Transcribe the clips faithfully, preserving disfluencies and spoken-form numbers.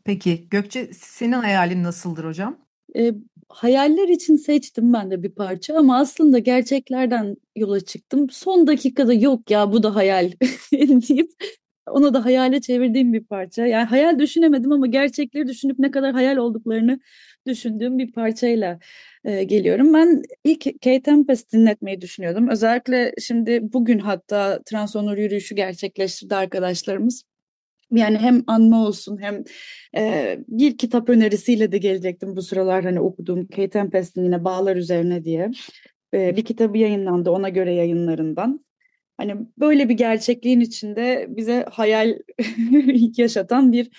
Peki Gökçe, senin hayalin nasıldır hocam? E, Hayaller için seçtim ben de bir parça ama aslında gerçeklerden yola çıktım. Son dakikada yok ya bu da hayal deyip onu da hayale çevirdiğim bir parça. Yani hayal düşünemedim ama gerçekleri düşünüp ne kadar hayal olduklarını düşündüğüm bir parçayla e, geliyorum. Ben ilk Kate Tempest dinletmeyi düşünüyordum. Özellikle şimdi bugün hatta Transonur yürüyüşü gerçekleştirdi arkadaşlarımız. Yani hem anma olsun hem e, bir kitap önerisiyle de gelecektim bu sıralar hani okuduğum Kate Tempest'in yine Bağlar Üzerine diye. E, bir kitabı yayınlandı ona göre yayınlarından. Hani böyle bir gerçekliğin içinde bize hayal yaşatan bir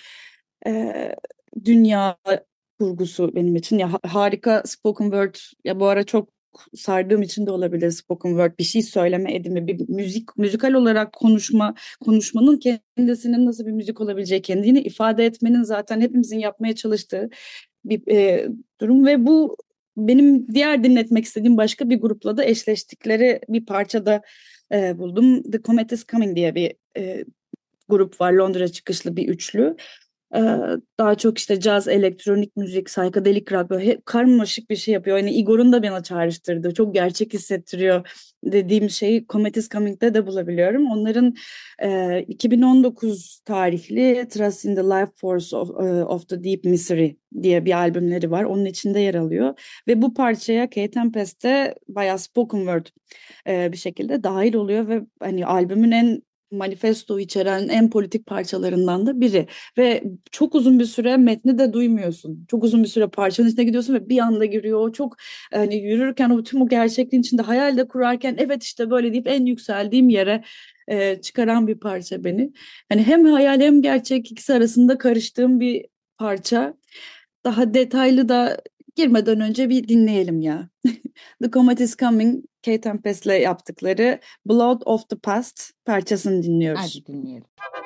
e, dünya kurgusu benim için. Ya ha- harika spoken word ya bu ara çok sardığım için de olabilir spoken word bir şey söyleme edimi bir müzik müzikal olarak konuşma konuşmanın kendisinin nasıl bir müzik olabileceği kendini ifade etmenin zaten hepimizin yapmaya çalıştığı bir e, durum ve bu benim diğer dinletmek istediğim başka bir grupla da eşleştikleri bir parçada e, buldum. The Comet is Coming diye bir e, grup var. Londra çıkışlı bir üçlü. Ee, Daha çok işte caz, elektronik müzik, psychedelic rock böyle hep karmaşık bir şey yapıyor. Yani Igor'un da bana çağrıştırdı. Çok gerçek hissettiriyor dediğim şeyi Comet is Coming'de de bulabiliyorum. Onların e, iki bin on dokuz tarihli Trust in the Life Force of, e, of the Deep Mystery diye bir albümleri var. Onun içinde yer alıyor. Ve bu parçaya Kate Tempest'te bayağı spoken word e, bir şekilde dahil oluyor ve hani albümün en manifesto içeren en politik parçalarından da biri. Ve çok uzun bir süre metni de duymuyorsun. Çok uzun bir süre parçanın içine gidiyorsun ve bir anda giriyor. O çok hani yürürken o tüm o gerçekliğin içinde hayal de kurarken evet işte böyle deyip en yükseldiğim yere e, çıkaran bir parça beni. Hani hem hayal hem gerçek ikisi arasında karıştığım bir parça. Daha detaylı da girmeden önce bir dinleyelim ya. The Comet is Coming, Kate Tempest'le yaptıkları Blood of the Past parçasını dinliyoruz. Hadi dinleyelim.